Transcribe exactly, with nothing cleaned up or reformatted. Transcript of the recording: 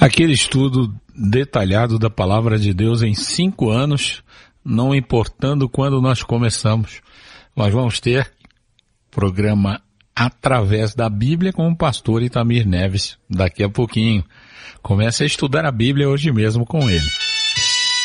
Aquele estudo detalhado da Palavra de Deus em cinco anos, não importando quando nós começamos. Nós vamos ter programa Através da Bíblia com o pastor Itamir Neves daqui a pouquinho. Comece a estudar a Bíblia hoje mesmo com ele.